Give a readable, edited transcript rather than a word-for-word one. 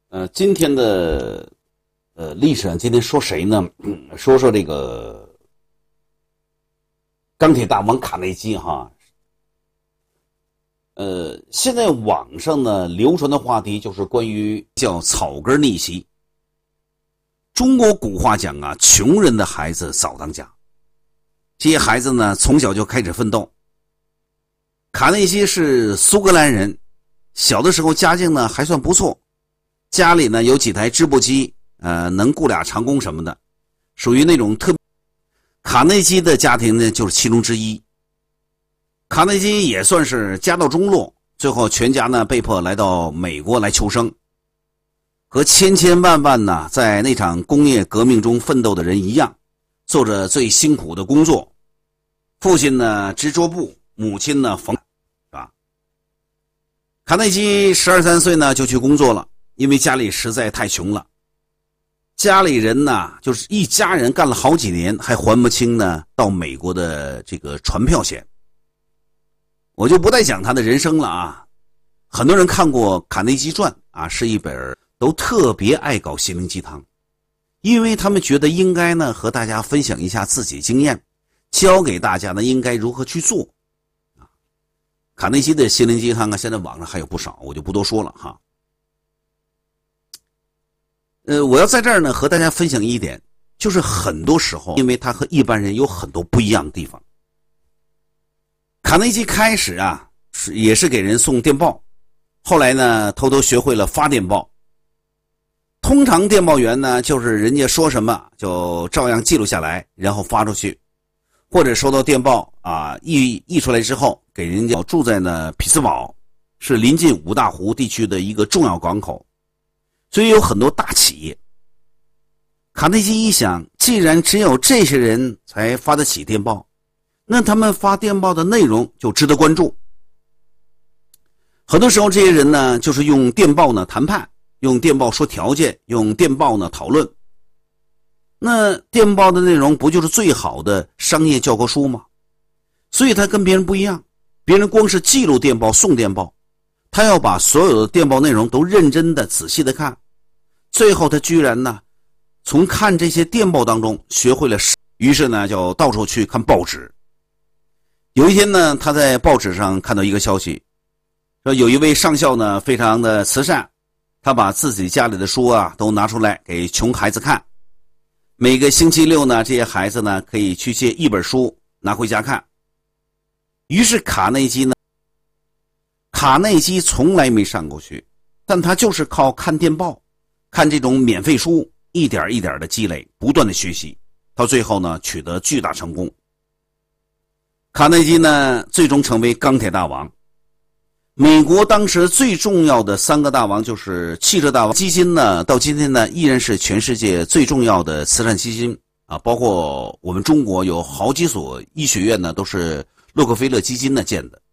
今天的历史上，今天说谁呢？说这个钢铁大王卡内基哈。现在网上呢流传的话题就是关于叫草根逆袭。中国古话讲啊，穷人的孩子早当家。这些孩子呢从小就开始奋斗。卡内基是苏格兰人，小的时候家境呢还算不错。家里呢有几台织布机，能雇俩长工什么的，属于那种特别。卡内基的家庭呢就是其中之一。卡内基也算是家道中落，最后全家呢被迫来到美国来求生。和千千万万呢在那场工业革命中奋斗的人一样，做着最辛苦的工作。父亲呢织桌布，母亲呢缝，是吧？卡内基12、13岁呢就去工作了。因为家里实在太穷了，家里人呢就是一家人干了好几年还还不清呢到美国的这个船票钱。我就不再讲他的人生了啊。很多人看过卡内基传啊，是一本都特别爱搞心灵鸡汤，因为他们觉得应该呢和大家分享一下自己经验，教给大家呢应该如何去做。卡内基的心灵鸡汤啊，现在网上还有不少，我就不多说了哈。我要在这儿呢和大家分享一点，就是很多时候因为他和一般人有很多不一样的地方。卡内基开始啊也是给人送电报，后来呢偷偷学会了发电报。通常电报员呢就是人家说什么就照样记录下来，然后发出去，或者收到电报啊译出来之后给人家。住在呢匹兹堡，是临近五大湖地区的一个重要港口，所以有很多大企业。卡内基一想，既然只有这些人才发得起电报，那他们发电报的内容就值得关注。很多时候这些人呢就是用电报呢谈判，用电报说条件，用电报呢讨论。那电报的内容不就是最好的商业教科书吗？所以他跟别人不一样，别人光是记录电报送电报，他要把所有的电报内容都认真的仔细的看。最后他居然呢从看这些电报当中学会了，于是呢就到处去看报纸。有一天呢他在报纸上看到一个消息，说有一位上校呢非常的慈善，他把自己家里的书啊都拿出来给穷孩子看。每个星期六呢这些孩子呢可以去借一本书拿回家看。于是卡内基从来没上过学，但他就是靠看电报，看这种免费书，一点一点的积累，不断的学习，到最后呢取得巨大成功。卡内基呢最终成为钢铁大王。美国当时最重要的3个大王就是汽车大王基金呢，到今天呢依然是全世界最重要的慈善基金啊，包括我们中国有好几所医学院呢都是洛克菲勒基金呢建的。